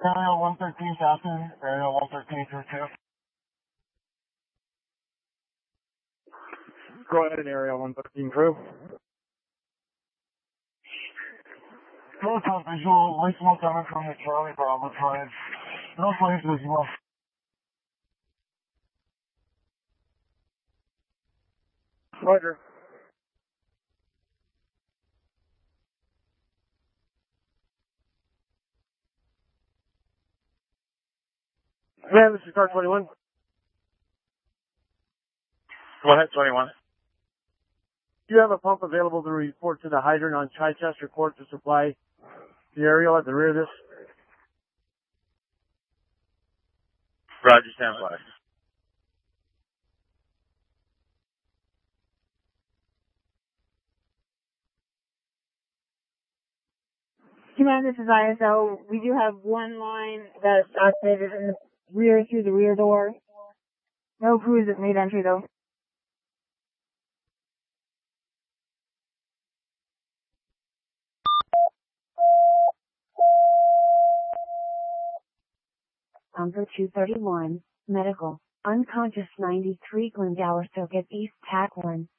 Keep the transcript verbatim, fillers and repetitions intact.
Area one thirteen Falcon, area one thirteen through two. Go ahead, area one thirteen crew. North visual, light smoke coming from the Charlie Bravo side. No flames visible. Roger. Yeah, this is car twenty-one. Go ahead, twenty-one. Do you have a pump available to report to the hydrant on Chichester Court to supply the aerial at the rear of this? Roger, stand by. Command, this is I S O. We do have one line that's activated in the rear through the rear door. No crews that made entry though. Number two thirty-one, medical, unconscious ninety-three Glendower Circuit East, T A C one.